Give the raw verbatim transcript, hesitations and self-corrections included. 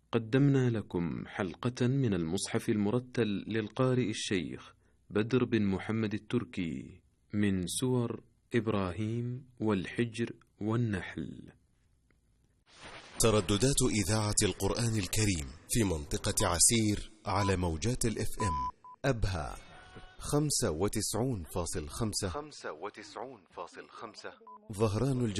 قدمنا لكم حلقة من المصحف المرتل للقارئ الشيخ بدر بن محمد التركي من سور إبراهيم والحجر والنحل. ترددات إذاعة القرآن الكريم في منطقة عسير على موجات الاف ام أبها خمسة وتسعون فاصل خمسة ظهران الجنوب.